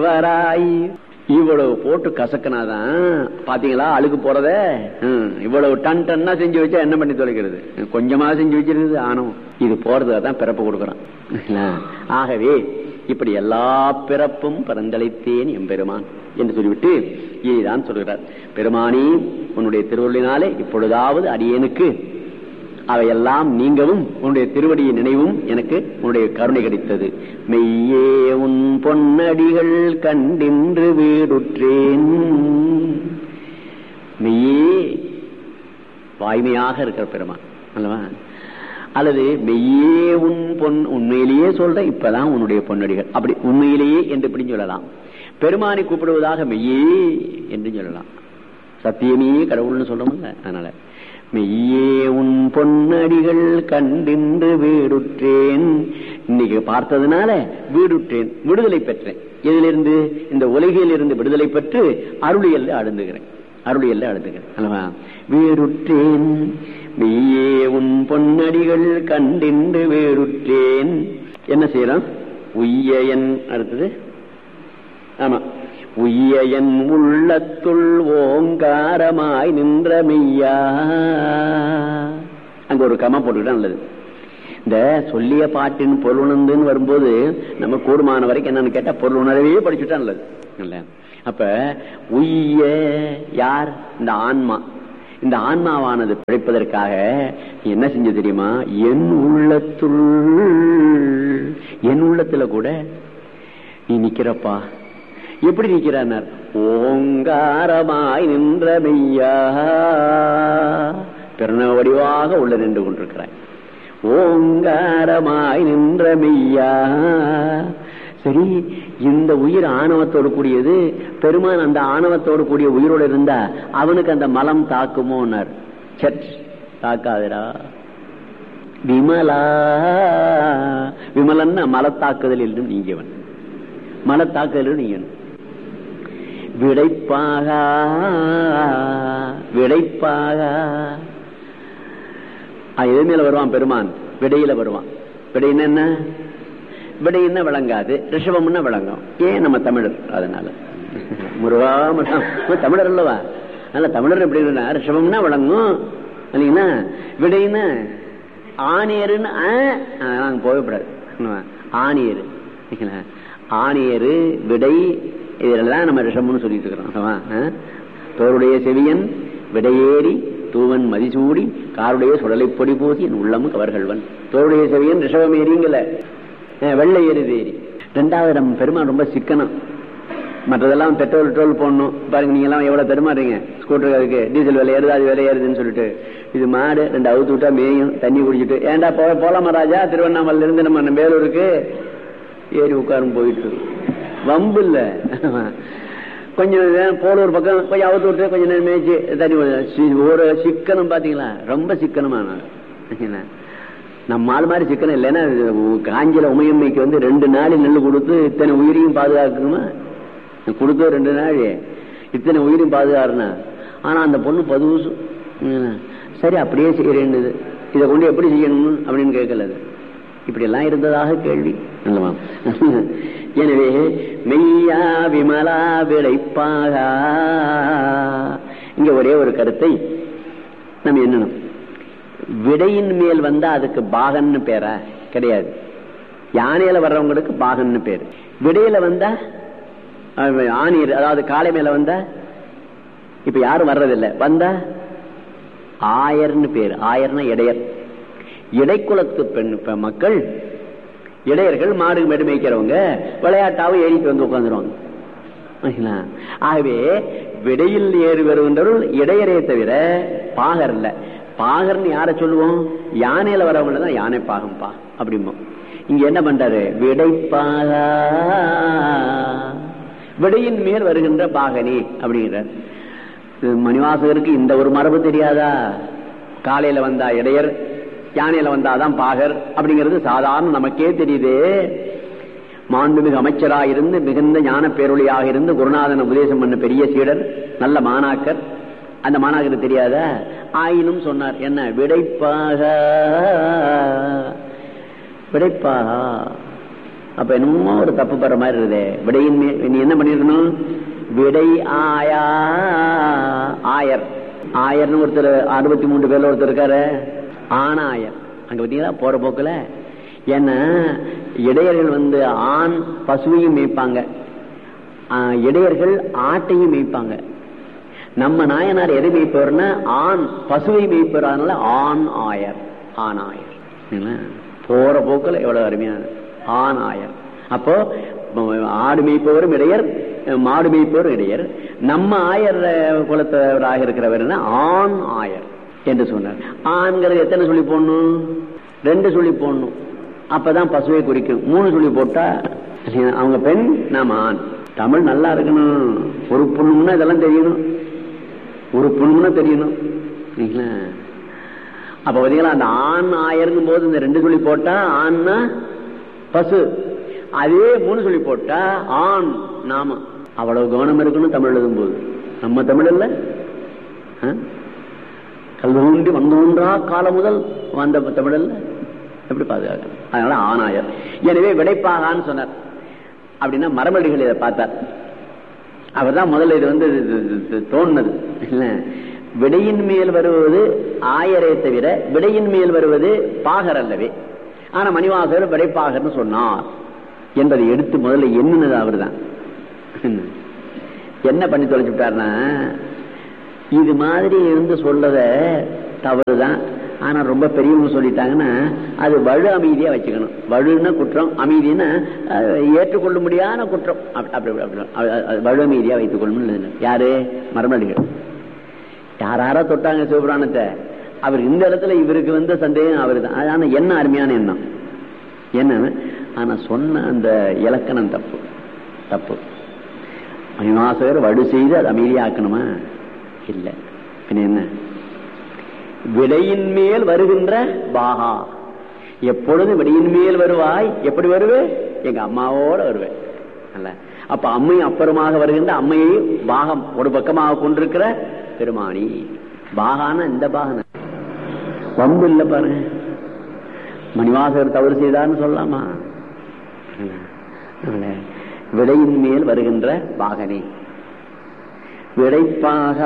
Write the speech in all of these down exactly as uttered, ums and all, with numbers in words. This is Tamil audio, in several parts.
கசக்கவராய். இவ்வளவு போட்டு கசக்கனாதான் பாத்தீங்களா அழுக்கு போறத. இவ்வளவு டன் டன்னா செஞ்சு வச்சா என்ன பண்ணி தொலைக்கிறது? கொஞ்சமா செஞ்சு வச்சிருக்குது ஆனவம். இது போறதுதான் பிறப்பு கொடுக்கறான். ஆகவே இப்படி எல்லா பிறப்பும் பரந்தளித்தேன் எம்பெருமான் என்று சொல்லிவிட்டு இதுதான் சொல்கிறார். பெருமானி உன்னுடைய திருவருளினாலே இப்பொழுதாவது அடியேனுக்கு அவையெல்லாம் நீங்கவும் உன்னுடைய திருவடியை நினைவும் எனக்கு உன்னுடைய கருணை கிடைத்தது. மெய்யே உன் பொன்னடிகள் கண்டின்று வீடுற்றேன். மெய்யே வாய்மையாக இருக்கிற பெருமான் அல்லவா? அல்லது மெய்யே உன் பொன் உண்மையிலேயே சொல்ற இப்பதான் உன்னுடைய பொன்னடிகள். அப்படி உண்மையிலேயே என்று இப்படி சொல்லலாம். பெருமானை கூப்பிடுவதாக மெய்யே என்று சொல்லலாம். சத்தியமே கடவுள்னு சொல்றோம்ல. அதனால மெய்யே உன் பொன்னடிகள் கண்டின்று வீடுற்றேன். இன்னைக்கு பார்த்ததுனால வீடுற்றேன், விடுதலை பெற்றேன். எதிலிருந்து? இந்த உலகில் இருந்து விடுதலை பெற்று அருளியல்ல அழுந்துகிறேன். அருளியல்ல அழுந்துகிறேன் அல்லவா? வீடுற்றேன் மெய்யே உன் பொன்னடிகள் கண்டின்று வீடுற்றேன். என்ன செய்யலாம்? உய்யன் அடுத்தது. ஆமா, உய்யன் உள்ளத்துள் ஓங்காரமாய் நின்ற மெய்யா. அங்க ஒரு கம போட்டுக்கிட்டா நல்லது. இந்த சொல்லிய பாட்டின் பொருளுணர்ந்துன்னு வரும்போது நம்ம கூடுமான வரைக்கும் என்னன்னு கேட்டா பொருள் உணர்வே படிச்சுட்டா நல்லது. இல்ல அப்ப உய்ய யார்? இந்த ஆன்மா. இந்த ஆன்மாவானது பிழைப்பதற்காக என்ன செஞ்ச தெரியுமா? என் உள்ளத்துள், என் உள்ளத்துல கூட நீ நிக்கிறப்பா. எப்படி நிக்கிறார்? ஓங்காரமாய் நின்ற மெய்யா. பிரணவ வடிவாக உள்ள நின்று கொண்டிருக்கிறாய். ஓங்காரமாய் நின்ற மெய்யா. சரி, இந்த உயிர் ஆணவத்தோடு கூடியது. பெருமான் அந்த ஆணவத்தோடு கூடிய உயிரோடு இருந்தா அவனுக்கு அந்த மலம் தாக்குமோன்னார். சட் தாக்காதரா. விமலா, விமலன்னா மலத்தாக்குதல் என்றும் நீங்கவன். மலத்தாக்குதல் நீங்கவன். விடைப்பாக விடைப்பாக எது மேல வருவான் பெருமான்? விடையில வருவான். விடையின என்ன? விடையின விளங்காது, ரிஷபம்னா விளங்கும். ஏன்? நம்ம தமிழர். அதனால முருகா தமிழர் அல்லவா? அதனால தமிழர் எப்படி ரிஷபம்னா விளங்கும் இல்லைங்களா? விடையின ஆணியருன்னு நாங்க போகக்கூடாது. ஆணியரு ஆணியரு விடை இதெல்லாம் நம்ம ரிஷபம்னு சொல்லிட்டு இருக்கிறோம். தோருடைய செவியன் விடையேறி தூவன் மதிசூடி காருடைய சுடலை பொடி பூசி என் உள்ளமும் கவர்கள்வன். தோருடைய செவியன் ரிஷபம் ஏறிங்கல, வெள்ளை ஏறுதேறி. ரெண்டாவது நம்ம பெருமாள் ரொம்ப சிக்கனம். மற்றதெல்லாம் பெட்ரோல் பெட்ரோல் போடணும். பாருங்க, நீங்க எல்லாம் எவ்வளவு பெருமாறீங்க. ஸ்கூட்டருக்கு டீசல் விலை ஏறுது, அது விலை ஏறுதுன்னு சொல்லிட்டு. இது மாடு ரெண்டு அவுத்து விட்டா மேயும், தண்ணி குடிச்சிட்டு ஏண்டா போ போலாமா ராஜா? திருவண்ணாமலையில இருந்து நம்ம வேலூருக்கு ஏறி உட்காரும் போயிட்டு வம்பு இல்ல. கொஞ்சம் போல ஒரு பக்கம் கொஞ்சம் அவுத்து விட்டு கொஞ்சம் நேரம் மேய்ச்சி தண்ணி. ஒரு சிக்கனம் பாத்தீங்களா? ரொம்ப சிக்கனமான நம்ம ஆள் மாதிரி சிக்கனம் இல்லைன்னா காஞ்சில உமையம்மைக்கு வந்து ரெண்டு நாள் நெல் கொடுத்து இத்தனை உயிரையும் பாதுகாக்கணுமா? கொடுத்த ரெண்டு நாள் இத்தனை உயிரையும் பாதுகாருனா. ஆனா அந்த பொண்ணு பதுசு. சரி அப்படியே செய்யறது. இதை கொண்டு எப்படி செய்யணும் அப்படின்னு கேட்கல. இப்படி எல்லாம் இருந்ததாக கேள்வி. எனவே மெய்யா விமலா விளைப்பாக. இங்க ஒரே ஒரு கருத்தை நம்ம என்னணும். விடையின் மேல் வந்தா அதுக்கு பாகன்னு பேரா? கிடையாது. யானையில வர்றவங்களுக்கு பாகன்னு பேரு. விடையில வந்தா ஆணியர், அதாவது காளை மேல வந்தா இப்ப யாரும் வர்றதில்லை. வந்தா ஆயர்னு பேரு. ஆயர்னா இடையர். இடைக்குலத்து பெண் மக்கள் இடையர்கள். மாடு மேடு மேய்க்கிறவங்க விளையாட்டாவும் ஏறிட்டு வந்து உட்காந்துருவாங்க. ஆகவே விடையில் ஏறி வருகின்றவர்கள் இடையரே தவிர பாகர் இல்ல. பாகர்னு யார சொல்லுவோம்? யானையில வரவங்க தான் யானை பாகம்பா அப்படிம்போம். இங்க என்ன பண்றாரு? விடைப்பாக, விடையின் மேல் வருகின்ற பாகனி அப்படிங்கிறார். மணிவாசகருக்கு இந்த ஒரு மரபு தெரியாதா? காலையில வந்தா இடையர், யானையில வந்தாதான் பாகர் அப்படிங்கிறது சாதாரண நமக்கே தெரியுது. மாண்புமிகு அமைச்சராக இருந்து மிகுந்த ஞான பேரொழியாக இருந்து குருநாதன் உபதேசம் பண்ண பெரிய சீடர், நல்ல மாணாக்கர். அந்த மாணாக்கருக்கு தெரியாத ஆயினும் சொன்னார். என்ன? விடைப்பாக, விடைப்பாக. அப்ப என்னமோ ஒரு தப்பு பண்ற மாதிரி இருக்குதே. விடையின் நீ என்ன பண்ணிருக்கணும்? விடை ஆயா ஆயர். ஆயர்னு ஒருத்தர் அறுபத்தி மூன்று பேர்ல ஒருத்தர் இருக்காரு, ஆணாயர். அங்க பாத்தீங்களா போற போக்குல. ஏன்னா இடையர்கள் வந்து ஆண் பசுவையும் மேய்ப்பாங்க, இடையர்கள் ஆட்டையும் மேய்ப்பாங்க. நம்ம நாயனார் எதை மேய்ப்பவர்னா ஆண் பசுவை மேய்ப்பவர். அதனால ஆண் ஆயர், ஆண் ஆயர். போற போக்குல எவ்வளவு அருமையான ஆண் ஆயர். அப்போ ஆடு மேய்ப்பவரும் இடையர், மாடு மேய்ப்பவரும் இடையர். நம்ம ஆயர் குலத்தவராக இருக்கிறவர் ஆண் ஆயர் என்று சொன்னார். ஆண்கிறது எத்தனை சொல்லி போடணும்? ரெண்டு சொல்லி போடணும். அப்பதான் பசுவை குறிக்கும். மூணு சொல்லி போட்டா அவங்க பெண், நாம ஆண். தமிழ் நல்லா இருக்கணும். ஒரு பொண்ணுன்னா இதெல்லாம் தெரியணும், ஒரு பொண்ணுன்னா தெரியணும். அப்ப பாத்தீங்களா அந்த ஆண் ஆயருங்கும் போது இந்த ரெண்டு சொல்லி போட்டா ஆண்னா பசு, அதே மூணு சொல்லி போட்டா ஆண் நாம. அவ்வளவு கவனம் இருக்கணும் தமிழ் எழுதும் போது. நம்ம தமிழ் இல்ல, கல்வொன்றி வந்தோன்றா காலம் முதல் வந்த தமிழ் இல்ல, எப்படி பாதுகாக்கணும்? அதனால ஆணாயர். எனவே விடைப்பாகான்னு சொன்னார். அப்படின்னா மரமடிகள் இதை பார்த்தார். அவர் தான் முதல்ல இது வந்து தோணுனது இல்ல. விடையின் மேல் வருவது ஆயரை தவிர விடையின் மேல் வருவது பாகர் அல்லவே. ஆனா மணிவாசகர் விடைப்பாகர்னு சொன்னார் என்பதை எடுத்து முதல்ல எண்ணினது அவர் தான். என்ன பண்ணி தொலைச்சுட்டார்னா, இது மாதிரி இருந்து சொல்லத தவறுதான், ஆனா ரொம்ப பெரியவங்க சொல்லிட்டாங்கன்னா அது வலு அமைதியா வச்சுக்கணும். வலுன்னா குற்றம், அமைதினா ஏற்றுக்கொள்ள முடியாத குற்றம். அப்படி வலு அமைதியா வைத்துக் கொள்ளணும். யாரு? மரமடிகள். யாராரா தொட்டாங்க சிவபுராணத்தை. அவர் இந்த இடத்துல இவருக்கு வந்து சந்தேகம் அவரு தான். ஆனா என்ன அருமையான எண்ணம் என்ன, ஆனா சொன்ன அந்த இலக்கணம் தப்பு தப்பு. மணிவாசகர் வடு செய்து அது அமைதியாக்கணுமா? இல்ல. என்ன விடையின் மேல் வருகின்ற பாகா. எப்பொழுதும் விடையின் மேல் வருவாய். எப்படி வருவே? எங்க அம்மாவோட வருவேன். அல்ல, அப்ப அம்மையும் அப்புறமாக வருகின்ற அம்மையை பாகம் ஒரு பக்கமாக கொண்டிருக்கிற பெருமானி. பாகான இந்த பாகன வம்பு இல்ல பாருங்க. மணிவாசகர் தவறு செய்தார்னு சொல்லலாமா? விடையின் மேல் வருகின்ற பாகனே. விடைப்பாக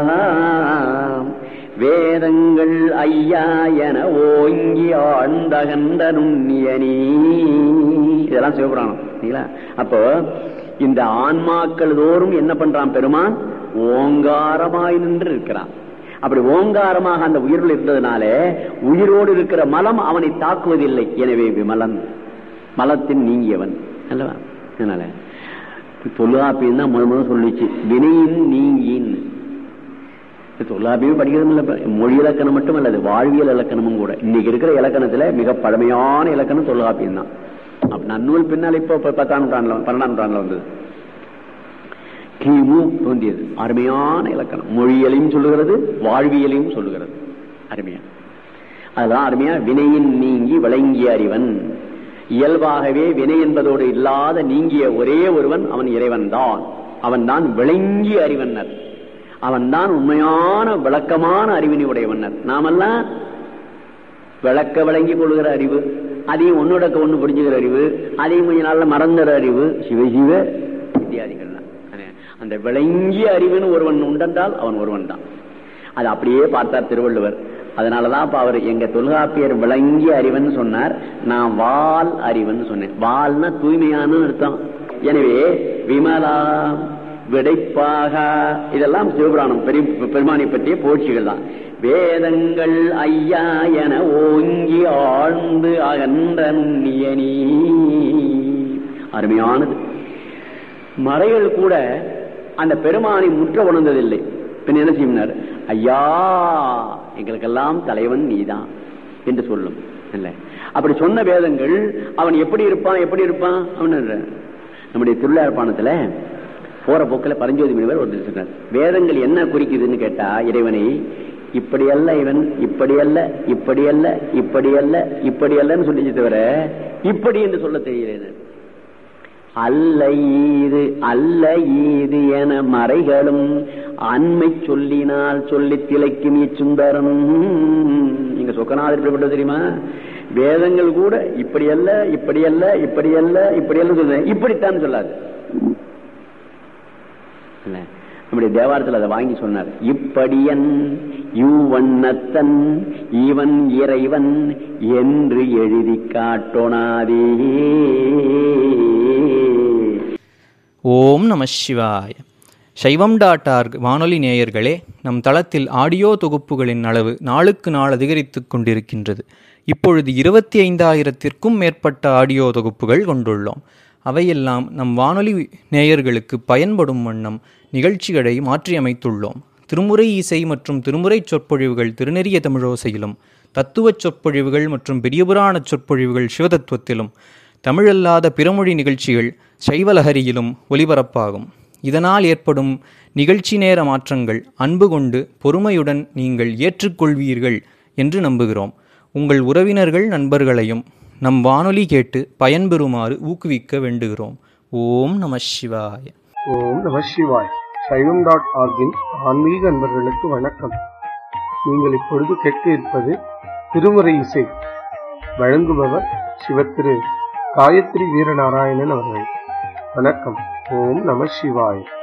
வேதங்கள் ஐயா என ஓங்கி ஆழ்ந்தகன்ற நுண்ணியனி. இதெல்லாம் சிவபுராணம். அப்போ இந்த ஆன்மாக்கள் தோறும் என்ன பண்றான் பெருமான்? ஓங்காரமாய் நின்று இருக்கிறான். அப்படி ஓங்காரமாக அந்த உயிர்கள் இருந்ததுனால உயிரோடு இருக்கிற மலம் அவனை தாக்குவதில்லை. எனவே விமலன், மலத்தின் நீங்கியவன் அல்லவா? அதனால தொல்காப்பியம் தான் முத முதல் சொல்லிச்சு வினையின் நீங்கின். தொல்காப்பியம் படிக்கிறது இல்ல, மொழி இலக்கணம் மட்டும் அல்லது வாழ்வியல் இலக்கணமும் கூட. இன்னைக்கு இருக்கிற இலக்கணத்துல மிக பழமையான இலக்கணம் தொல்காப்பியம் தான். நன்னூல் பின்னால் இப்போ பத்தாம் நூற்றாண்டுல பன்னெண்டாம் நூற்றாண்டுல வந்தது. கிமு தோன்றியது. அருமையான இலக்கணம். மொழியலையும் சொல்லுகிறது, வாழ்வியலையும் சொல்லுகிறது. அருமையா. அதெல்லாம் அருமையா. வினையின் நீங்கி விளங்கிய அறிவன். இயல்பாகவே வினை என்பதோடு இல்லாத நீங்கிய ஒரே ஒருவன் அவன் இறைவன் தான். அவன் தான் விளங்கிய அறிவன்னர். அவன் தான் உண்மையான விளக்கமான அறிவினை உடையவன்னர். நாமெல்லாம் விளக்க விளங்கி கொள்கிற அறிவு, அதையும் ஒன்னோடக்க ஒண்ணு புரிஞ்சுக்கிற அறிவு, அதையும் கொஞ்ச நாள்ல மறந்துற அறிவு. சிவசிவ இத்தியாதிகள் தான். அந்த விளங்கிய அறிவுன்னு ஒருவன் உண்டென்றால் அவன் ஒருவன் தான். அது அப்படியே பார்த்தார் திருவள்ளுவர். அதனாலதான் இப்ப அவர் எங்க தொல்காப்பியர் விளங்கிய அறிவன் சொன்னார், நான் வால் அறிவன் சொன்னேன். வால்னா தூய்மையான அர்த்தம். எனவே விமலா விடைப்பாக இதெல்லாம் சிவபுராணம் பெரிய பெருமானை பற்றிய போட்சிகள் தான். வேதங்கள் ஐயா என ஓங்கி ஆழ்ந்து அகன்ற நுண்ணியனி. அருமையானது. மறைகள் கூட அந்த பெருமானை முற்ற உணர்ந்ததில்லை. பின் என்ன செய்யினார்? ஐயா எங்களுக்கெல்லாம் தலைவன் நீதான் என்று சொல்லும். இல்ல அப்படி சொன்ன வேதங்கள் அவன் எப்படி இருப்பான் எப்படி இருப்பான் அப்படின்னு நம்முடைய திருவிழாப்பாணத்துல போற போக்கில் பரஞ்சோதி முனிவர் ஒரு சொன்னார். வேதங்கள் என்ன குறிக்குதுன்னு கேட்டா இறைவனை இப்படி அல்ல, இவன் இப்படி அல்ல, இப்படி அல்ல, இப்படி அல்ல, இப்படி அல்லன்னு சொல்லிச்சு தவிர இப்படி என்று சொல்ல தெரியல. அல்ல ஈது அல்ல ஈது என மறைகளும் அண்மை சொல்லினால் சொல்லி திளைக்கும் இச்சுந்தரம். நீங்க சொக்கநாதர் எப்படிப்பட்ட தெரியுமா? வேதங்கள் கூட இப்படி அல்ல இப்படி அல்ல இப்படி அல்ல இப்படி அல்ல சொல்ல, இப்படித்தான் சொல்லாது. நம்முடைய தேவாரத்தில் அதை வாங்கி சொன்னார். இப்படியன் யூவண்ணத்தன் இவன் இறைவன் என்று எழுதி காட்டோனாதே. ஓம் நம சிவாய. சைவம் டாட் ஆர்க் வானொலி நேயர்களே, நம் தளத்தில் ஆடியோ தொகுப்புகளின் அளவு நாளுக்கு நாள் அதிகரித்து கொண்டிருக்கின்றது. இப்பொழுது இருபத்தி ஐந்தாயிரத்திற்கும் மேற்பட்ட ஆடியோ தொகுப்புகள் கொண்டுள்ளோம். அவையெல்லாம் நம் வானொலி நேயர்களுக்கு பயன்படும் வண்ணம் நிகழ்ச்சிகளை மாற்றியமைத்துள்ளோம். திருமுறை இசை மற்றும் திருமுறை சொற்பொழிவுகள் திருநெறிய தமிழோசையிலும், தத்துவச் சொற்பொழிவுகள் மற்றும் பெரியபுராண சொற்பொழிவுகள் சிவதத்துவத்திலும், தமிழல்லாத பிறமொழி நிகழ்ச்சிகள் சைவலஹரியிலும் ஒலிபரப்பாகும். இதனால் ஏற்படும் நிகழ்ச்சி நேர மாற்றங்கள் அன்பு கொண்டு பொறுமையுடன் நீங்கள் ஏற்றுக்கொள்வீர்கள் என்று நம்புகிறோம். உங்கள் உறவினர்கள் நண்பர்களையும் நம் வானொலி கேட்டு பயன்பெறுமாறு ஊக்குவிக்க வேண்டுகிறோம். ஓம் நம சிவாய. ஓம் நம சிவாய். சைவம் டாட் ஆர்கின் ஆன்மீக அன்பர்களுக்கு வணக்கம். நீங்கள் இப்பொழுது கேட்க இருப்பது திருமுறை இசை. வழங்குபவர் சிவத்திரு காயத்ரி வீரநாராயணன் அவர்கள். வணக்கம். ஓம் நம சிவாய்.